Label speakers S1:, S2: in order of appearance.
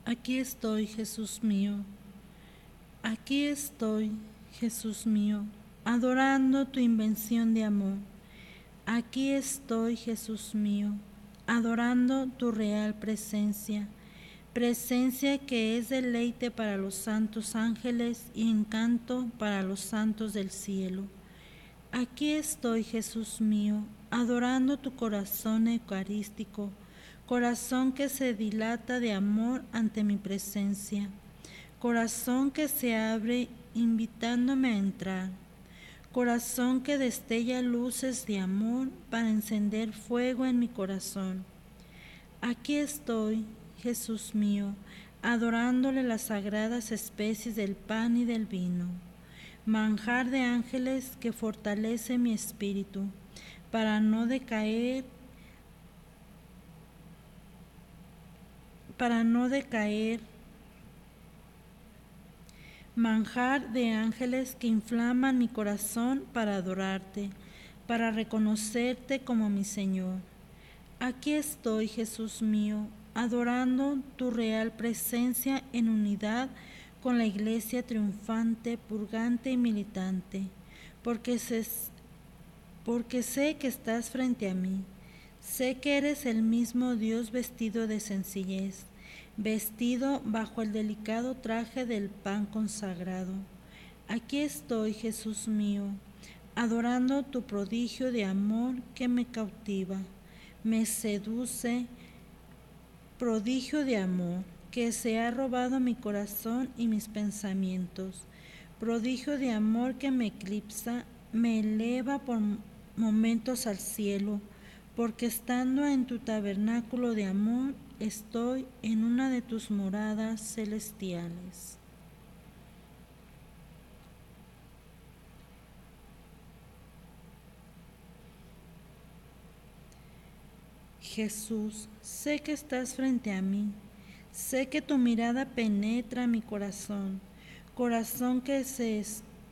S1: Aquí estoy, Jesús mío. Aquí estoy, Jesús mío, adorando tu invención de amor. Aquí estoy, Jesús mío, adorando tu real presencia, presencia que es deleite para los santos ángeles y encanto para los santos del cielo. Aquí estoy, Jesús mío, adorando tu corazón eucarístico, corazón que se dilata de amor ante mi presencia, corazón que se abre invitándome a entrar, corazón que destella luces de amor para encender fuego en mi corazón. Aquí estoy, Jesús mío, adorándole las sagradas especies del pan y del vino, manjar de ángeles que fortalece mi espíritu para no decaer, manjar de ángeles que inflaman mi corazón para adorarte, para reconocerte como mi Señor. Aquí estoy, Jesús mío, adorando tu real presencia en unidad con la Iglesia triunfante, purgante y militante, porque sé que estás frente a mí. Sé que eres el mismo Dios vestido de sencillez, vestido bajo el delicado traje del pan consagrado. Aquí estoy, Jesús mío, adorando tu prodigio de amor que me cautiva, me seduce, prodigio de amor que se ha robado mi corazón y mis pensamientos, prodigio de amor que me eclipsa, me eleva por momentos al cielo, porque estando en tu tabernáculo de amor, estoy en una de tus moradas celestiales. Jesús, sé que estás frente a mí, sé que tu mirada penetra mi corazón, corazón que se